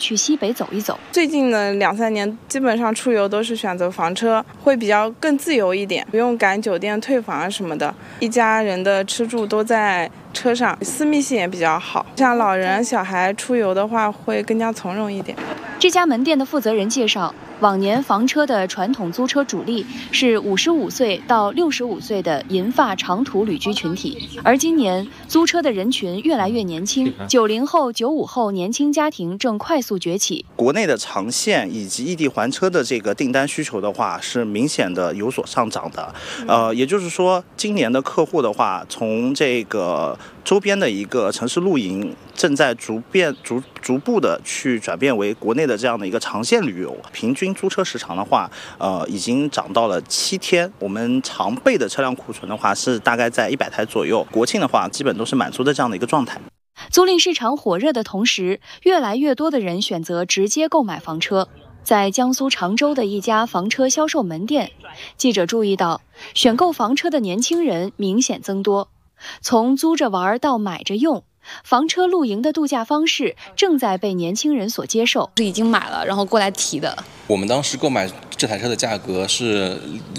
去西北走一走。 最近的2-3年，基本上出游都是选择房车，会比较更自由一点，不用赶酒店退房什么的，一家人的吃住都在车上，私密性也比较好。像老人、小孩出游的话，会更加从容一点。 这家门店的负责人介绍，往年房车的传统租车主力是55岁到65岁的银发长途旅居群体，而今年租车的人群越来越年轻，90后、95后年轻家庭正快速崛起。 国内的长线以及异地还车的这个订单需求的话，是明显的有所上涨的。也就是说，今年的客户的话，从这个周边的一个城市露营，正在逐步的去转变为国内的这样的一个长线旅游。平均租车时长的话，已经涨到了7天。我们常备的车辆库存的话，是大概在100台左右。国庆的话，基本都是满租的这样的一个状态。 租赁市场火热的同时，越来越多的人选择直接购买房车。在江苏常州的一家房车销售门店，记者注意到，选购房车的年轻人明显增多。从租着玩到买着用，房车露营的度假方式正在被年轻人所接受。 是已经买了，然后过来提的。 我们当时购买这台车的价格是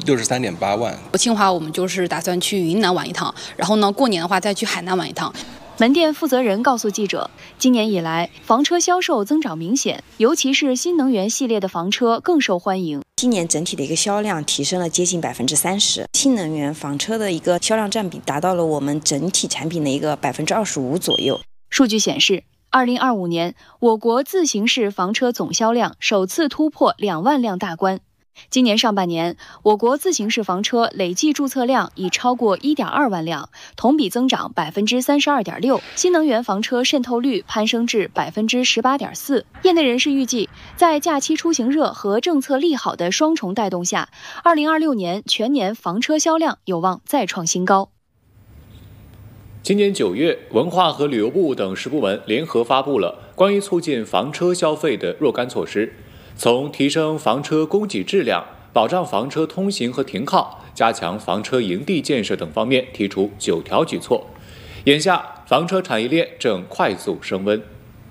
63.8万。 国庆的话，我们就是打算去云南玩一趟，然后呢，过年的话再去海南玩一趟。 门店负责人告诉记者，今年以来，房车销售增长明显，尤其是新能源系列的房车更受欢迎。 今年整体的一个销量提升了接近30%，新能源房车的一个销量占比达到了我们整体产品的一个25%左右。 数据显示，2025年我国自行式房车总销量首次突破2万辆大关。今年上半年，我国自行式房车累计注册量已超过1.2万辆，同比增长32.6%，新能源房车渗透率攀升至18.4%。业内人士预计，在假期出行热和政策利好的双重带动下，2026年全年房车销量有望再创新高。 今年9月，文化和旅游部等10部门联合发布了关于促进房车消费的若干措施。从提升房车供给质量、保障房车通行和停靠、加强房车营地建设等方面提出9条举措。眼下，房车产业链正快速升温。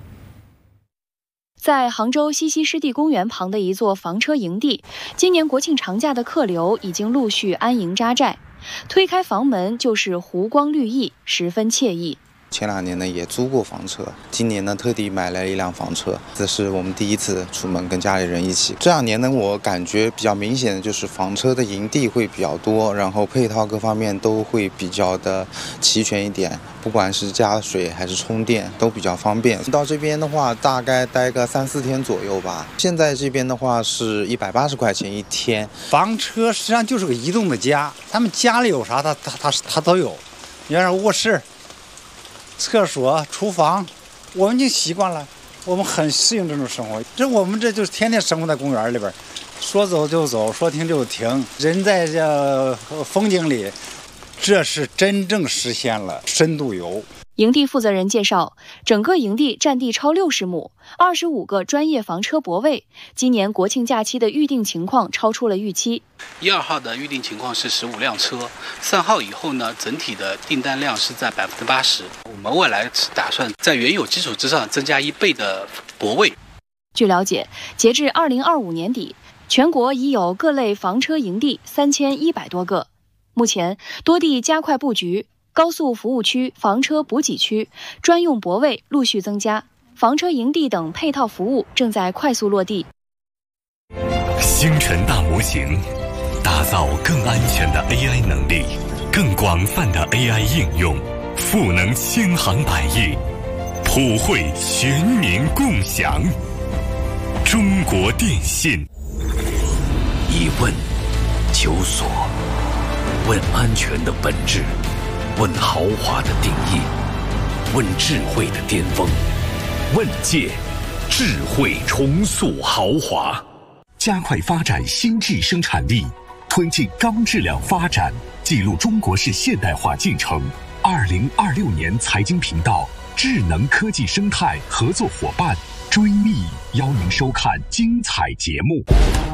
在杭州西溪湿地公园旁的一座房车营地，今年国庆长假的客流已经陆续安营扎寨，推开房门就是湖光绿意，十分惬意。 前2年呢也租过房车，今年呢特地买了一辆房车，这是我们第一次出门跟家里人一起。这2年呢我感觉比较明显的就是房车的营地会比较多，然后配套各方面都会比较的齐全一点，不管是加水还是充电都比较方便。到这边的话大概待个3-4天左右吧。现在这边的话是180块钱1天。 房车实际上就是个移动的家，他们家里有啥他都有。你像卧室、厕所、厨房，我们已经习惯了，我们很适应这种生活。我们这就是天天生活在公园里边，说走就走，说停就停，人在这风景里，这是真正实现了深度游。 营地负责人介绍，整个营地占地超60亩，25个专业房车泊位。今年国庆假期的预订情况超出了预期。 1、2号的预订情况是15辆车，3号以后呢，整体的订单量是在80%。我们未来是打算在原有基础之上增加1倍的泊位。 据了解，截至2025年底，全国已有各类房车营地3100多个。目前多地加快布局。高速服务区、房车补给区、专用泊位陆续增加，房车营地等配套服务正在快速落地。 星辰大模型，打造更安全的 AI 能力，更广泛的 AI 应用，赋能千行百业，普惠全民共享。中国电信， 以问求索，问安全的本质，问豪华的定义，问智慧的巅峰，问界，智慧重塑豪华。 加快发展新质生产力，推进高质量发展，记录中国式现代化进程。2026年财经频道智能科技生态合作伙伴追觅，邀您收看精彩节目。